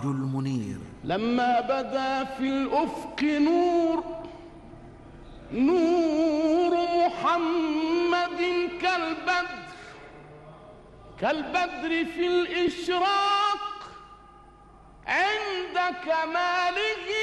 السراج المنير. لما بدا في الأفق نور محمد كالبدر في الإشراق عند كماله